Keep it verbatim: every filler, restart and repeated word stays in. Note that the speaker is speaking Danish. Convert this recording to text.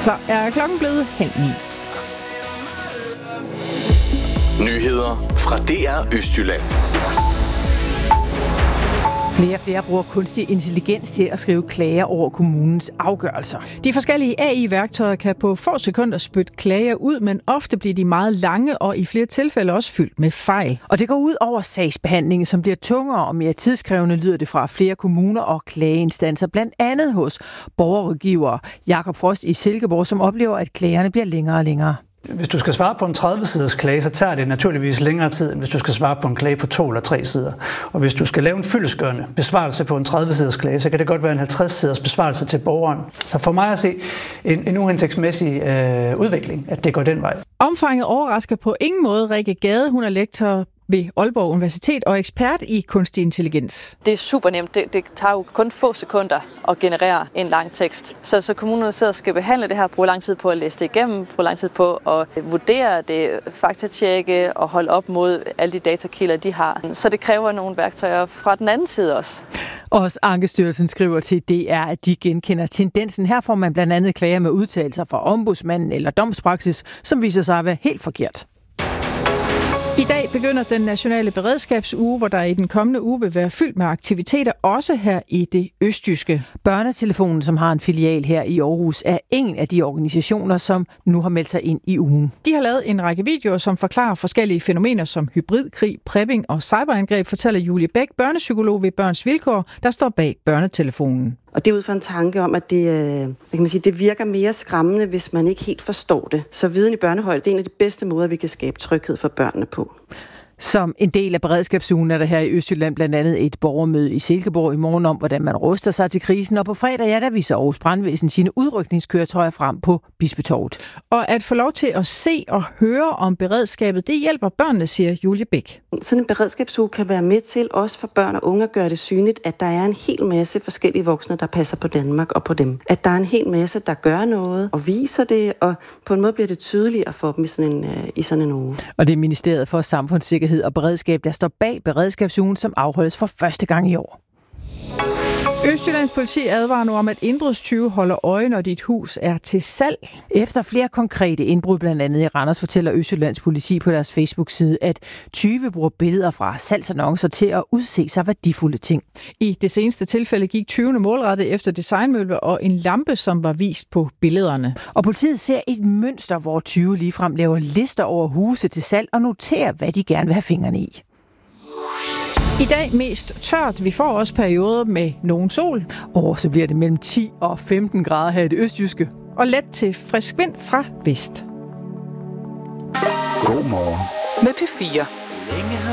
Så er klokken blevet halv ni. Nyheder fra D R Østjylland. Flere og flere bruger kunstig intelligens til at skrive klager over kommunens afgørelser. De forskellige A I-værktøjer kan på få sekunder spytte klager ud, men ofte bliver de meget lange og i flere tilfælde også fyldt med fejl. Og det går ud over sagsbehandlingen, som bliver tungere og mere tidskrævende, lyder det fra flere kommuner og klageinstanser, blandt andet hos borgerrådgiver Jakob Frost i Silkeborg, som oplever, at klagerne bliver længere og længere. Hvis du skal svare på en tredive-siders klage, så tager det naturligvis længere tid, end hvis du skal svare på en klage på to eller tre sider. Og hvis du skal lave en fyldestgørende besvarelse på en tredive-siders klage, så kan det godt være en halvtreds-siders besvarelse til borgeren. Så for mig at se en, en uhensigtsmæssig øh, udvikling, at det går den vej. Omfanget overrasker på ingen måde Rikke Gade. Hun er lektor ved Aalborg Universitet og ekspert i kunstig intelligens. Det er super nemt. Det, det tager jo kun få sekunder at generere en lang tekst. Så, så kommunerne sidder og skal behandle det her, bruger lang tid på at læse det igennem, bruger lang tid på at vurdere det, faktatjekke og holde op mod alle de datakilder, de har. Så det kræver nogle værktøjer fra den anden side også. Også Ankestyrelsen skriver til D R, at de genkender tendensen. Her får man blandt andet klager med udtalelser fra ombudsmanden eller domspraksis, som viser sig at være helt forkert. I dag begynder den nationale beredskabsuge, hvor der i den kommende uge vil være fyldt med aktiviteter, også her i det østjyske. Børnetelefonen, som har en filial her i Aarhus, er en af de organisationer, som nu har meldt sig ind i ugen. De har lavet en række videoer, som forklarer forskellige fænomener som hybridkrig, prepping og cyberangreb, fortæller Julie Bæk, børnepsykolog ved Børns Vilkår, der står bag børnetelefonen. Og det er ud fra en tanke om, at det, hvad kan man sige, det virker mere skræmmende, hvis man ikke helt forstår det. Så viden i børnehøjde, det er en af de bedste måder, vi kan skabe tryghed for børnene på. Som en del af beredskabsugen er der her i Østjylland blandt andet et borgermøde i Silkeborg i morgen om, hvordan man ruster sig til krisen. Og på fredag, ja, der viser Aarhus Brandvæsen sine udrykningskøretøjer frem på Bispetorvet. Og at få lov til at se og høre om beredskabet, det hjælper børnene, siger Julie Bæk. Sådan en beredskabsuge kan være med til, også for børn og unge, at gøre det synligt, at der er en hel masse forskellige voksne, der passer på Danmark og på dem. At der er en hel masse, der gør noget og viser det, og på en måde bliver det tydeligere for dem i sådan en, i sådan en uge. Og det er Ministeriet for Samfundssikkerhed og Beredskab, der står bag beredskabsugen, som afholdes for første gang i år. Østjyllands politi advarer nu om, at indbrudstyve holder øje, når dit hus er til salg. Efter flere konkrete indbrud, blandt andet i Randers, fortæller Østjyllands politi på deres Facebook-side, at tyve bruger billeder fra salgsannoncer til at udse sig værdifulde ting. I det seneste tilfælde gik tyvene målrettet efter designmøbler og en lampe, som var vist på billederne. Og politiet ser et mønster, hvor tyve ligefrem laver lister over huse til salg og noterer, hvad de gerne vil have fingrene i. I dag mest tørt. Vi får også perioder med nogen sol. Og så bliver det mellem ti og femten grader her i det østjyske. Og let til frisk vind fra vest. God morgen med P fire.